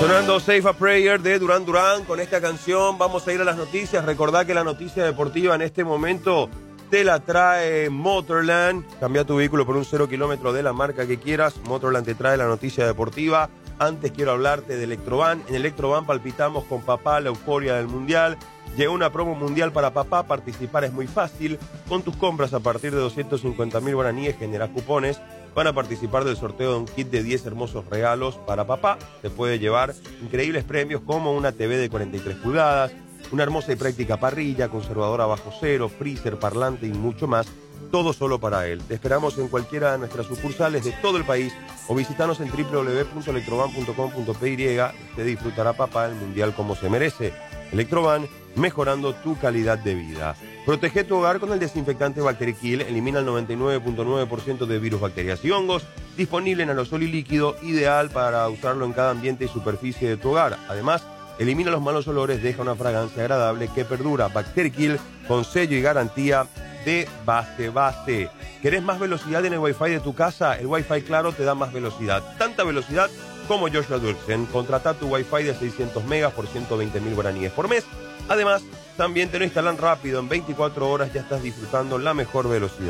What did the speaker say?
Sonando Safe a Prayer de Duran Duran. Con esta canción vamos a ir a las noticias. Recordá que la noticia deportiva en este momento te la trae Motorland. Cambia tu vehículo por un 0 kilómetro de la marca que quieras. Motorland te trae la noticia deportiva. Antes quiero hablarte de Electrovan. En Electrovan palpitamos con papá la euforia del Mundial. Llegó una promo mundial para papá. Participar es muy fácil. Con tus compras a partir de 250.000 guaraníes generás cupones. Van a participar del sorteo de un kit de 10 hermosos regalos para papá. Te puede llevar increíbles premios como una TV de 43 pulgadas, una hermosa y práctica parrilla, conservadora bajo cero, freezer, parlante y mucho más. Todo solo para él. Te esperamos en cualquiera de nuestras sucursales de todo el país o visitanos en www.electrovan.com.py. Te disfrutará papá el mundial como se merece. Electrovan, mejorando tu calidad de vida. Protege tu hogar con el desinfectante Bacterikill. Elimina el 99.9% de virus, bacterias y hongos. Disponible en aerosol y líquido, ideal para usarlo en cada ambiente y superficie de tu hogar. Además, elimina los malos olores, deja una fragancia agradable que perdura. Bacterikill con sello y garantía de base. ¿Querés más velocidad en el Wi-Fi de tu casa? El Wi-Fi Claro te da más velocidad. Tanta velocidad como Joshua Dulcen. Contrata tu Wi-Fi de 600 megas por 120.000 guaraníes por mes. Además, también te lo instalan rápido. En 24 horas ya estás disfrutando la mejor velocidad.